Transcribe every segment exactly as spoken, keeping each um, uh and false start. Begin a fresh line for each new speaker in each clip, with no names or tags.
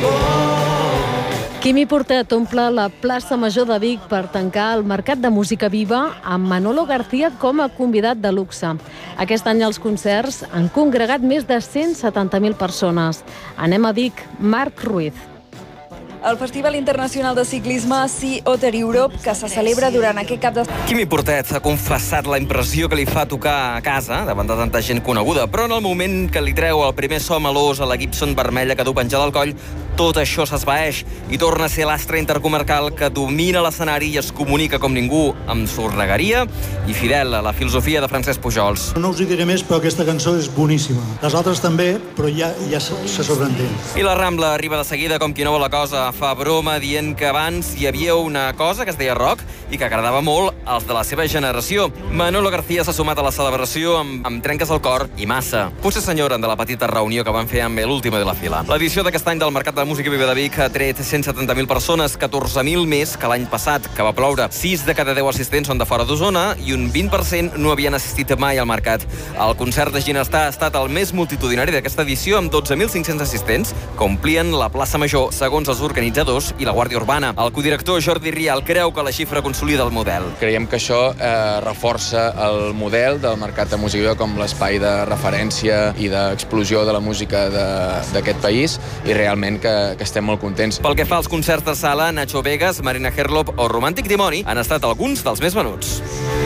Quimi Portet omple la plaça Major de Vic per tancar el Mercat de Música Viva amb Manolo García com a convidat de luxe. Aquest any els concerts han congregat més de cent setanta mil persones. Anem a Vic, Marc Ruiz.
El Festival Internacional de Ciclisme Sea Otter Europe, que se celebra durant aquest cap de...
Quimi Portet ha confessat la impressió que li fa tocar a casa davant de tanta gent coneguda, però en el moment que li treu el primer so melós a la Gibson vermella que du penjada al coll, tot això s'esvaeix i torna a ser l'astre intercomarcal que domina l'escenari i es comunica com ningú amb sornegueria i fidel a la filosofia de Francesc Pujols.
No us hi diré més, però aquesta cançó és boníssima. Les altres també, però ja, ja se, se sobreentén.
I la Rambla arriba de seguida com qui no vol la cosa. Fa broma dient que abans hi havia una cosa que es deia rock i que agradava molt als de la seva generació. Manolo García s'ha sumat a la celebració amb, amb trenques al cor i massa. Potser s'enyoren de la petita reunió que van fer amb l'última de la fila. L'edició d'aquest any del Mercat de Música Viva de Vic ha tret cent setanta mil persones, catorze mil més que l'any passat, que va ploure. sis de cada deu assistents són de fora d'Osona i un vint per cent no havien assistit mai al mercat. El concert de Ginestar ha estat el més multitudinari d'aquesta edició, amb dotze mil cinc-cents assistents que omplien la plaça Major, segons els organitzadors i la Guàrdia Urbana. El codirector Jordi Rial creu que la xifra consolida el model.
Creiem que això eh, reforça el model del Mercat de Música Viva com l'espai de referència i d'explosió de la música d'aquest país i realment que, que estem molt contents.
Pel que fa als concerts de sala, Nacho Vegas, Marina Herlop o Romàntic Dimoni han estat alguns dels més venuts.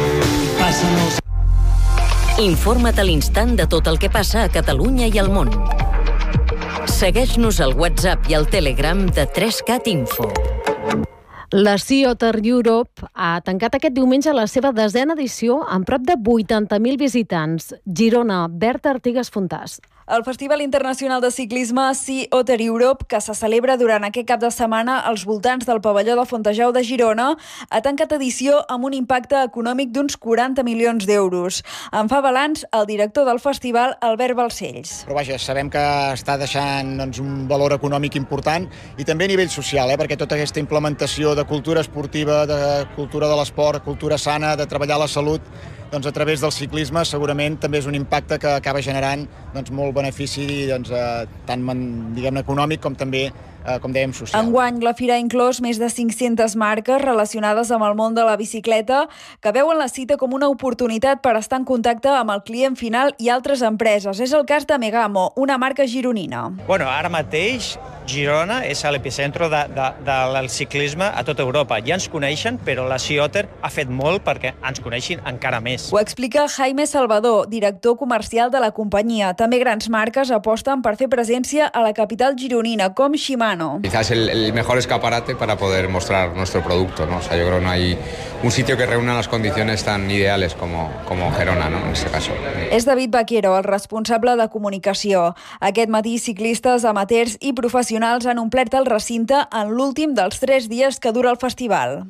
Informa't a l'instant de tot el que passa a Catalunya i al món. Segueix-nos al WhatsApp i al Telegram de tres cat Info.
La Sea Otter Europe ha tancat aquest diumenge la seva desena edició amb prop de vuitanta mil visitants. Girona, Berta Artigas Fontàs.
El Festival Internacional de Ciclisme Sea Otter Europe, que se celebra durant aquest cap de setmana als voltants del pavelló de Fontejau de Girona, ha tancat edició amb un impacte econòmic d'uns quaranta milions d'euros. En fa balanç el director del festival, Albert Balcells.
Però vaja, sabem que està deixant doncs, un valor econòmic important i també a nivell social, eh, perquè tota aquesta implementació de cultura esportiva, de cultura de l'esport, cultura sana, de treballar la salut, doncs a través del ciclisme segurament també és un impacte que acaba generant doncs, molt benefici doncs, eh, tant diguem-ne econòmic com també eh, com dèiem social.
Enguany la fira ha inclòs més de cinc-centes marques relacionades amb el món de la bicicleta que veuen la cita com una oportunitat per estar en contacte amb el client final i altres empreses. És el cas de Megamo, una marca gironina.
Bueno, ara mateix Girona és l'epicentre de, de, del ciclisme a tota Europa. Ja ens coneixen, però la Sea Otter ha fet molt perquè ens coneixin encara més.
Ho explica Jaime Salvador, director comercial de la companyia. També grans marques aposten per fer presència a la capital gironina, com Shimano.
Quizás el, el mejor escaparate para poder mostrar nuestro producto, ¿no? O sea, yo creo que no hay un sitio que reúna las condiciones tan ideales como, como Gerona, ¿no? En este caso.
És David Vaquero, el responsable de comunicació. Aquest matí, ciclistes, amateurs i professionals han omplert el recinte en l'últim dels tres dies que dura el festival.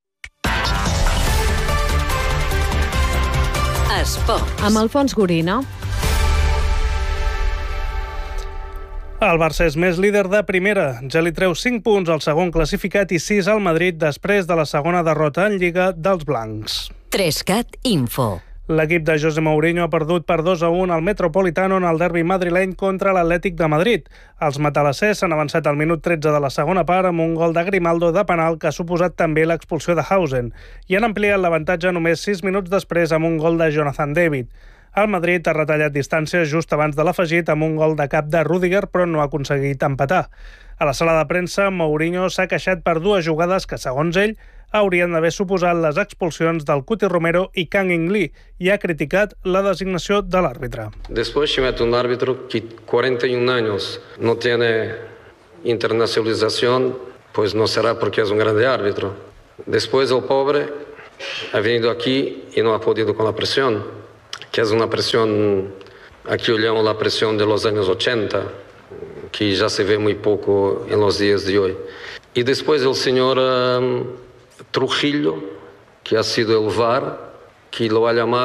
Esports.
Amb Alfons Gorina.
El Barça és més líder de primera. Ja li treu cinc punts al segon classificat i sis al Madrid després de la segona derrota en Lliga dels blancs.
tres cat Info.
L'equip de José Mourinho ha perdut per dos a un al Metropolitano en el derbi madrileny contra l'Atlètic de Madrid. Els matalassers s'han avançat al minut tretze de la segona part amb un gol de Grimaldo de penal que ha suposat també l'expulsió de Hausen i han ampliat l'avantatge només sis minuts després amb un gol de Jonathan David. El Madrid ha retallat distàncies just abans de l'afegit amb un gol de cap de Rüdiger, però no ha aconseguit empatar. A la sala de premsa, Mourinho s'ha queixat per dues jugades que, segons ell, haurien d'haver suposat les expulsions del Cuti Romero i Kang In-lee i ha criticat la designació de l'àrbitre.
Después se mete un árbitro que cuarenta y un años no tiene internacionalización, pues no será porque es un grande árbitro. Después el pobre ha venido aquí y no ha podido con la presión, que es una presión, aquí olhamos la presión de los años ochenta, que ya se ve muy poco en los días de hoy. Y después el señor um, Trujillo, que ha sido el V A R, que lo ha llamado